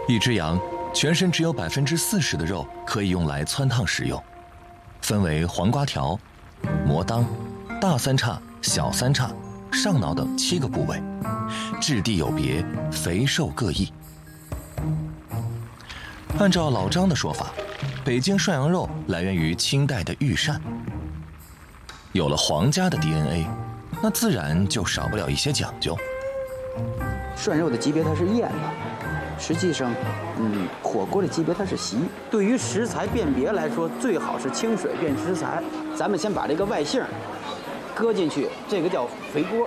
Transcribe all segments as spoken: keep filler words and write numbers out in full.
一只羊全身只有百分之四十的肉可以用来汆烫食用，分为黄瓜条、魔当、大三叉、小三叉、上脑等七个部位，质地有别，肥瘦各异。按照老张的说法，北京涮羊肉来源于清代的御膳，有了皇家的 D N A， 那自然就少不了一些讲究。 涮肉的级别它是腌的，实际上，嗯，火锅的级别它是习。对于食材辨别来说，最好是清水辨食材。咱们先把这个外杏搁进去，这个叫肥锅。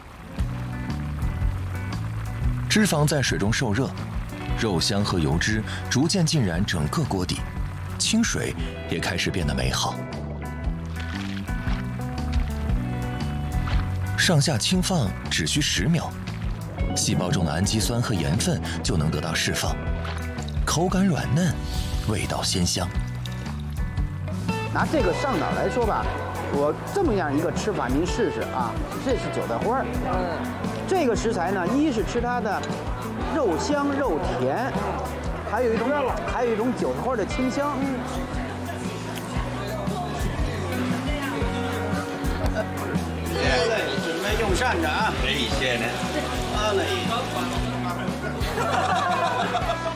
脂肪在水中受热，肉香和油脂逐渐浸染整个锅底，清水也开始变得美好。上下轻放只需十秒，细胞中的氨基酸和盐分就能得到释放，口感软嫩，味道鲜香。 拿这个上脑来说吧，我这么样一个吃法，您试试啊。这是韭菜花儿，嗯，这个食材呢，一是吃它的肉香肉甜，还有一种还有一种韭菜花的清香。现在你准备用膳着啊？ 这些呢？ 啊嘞。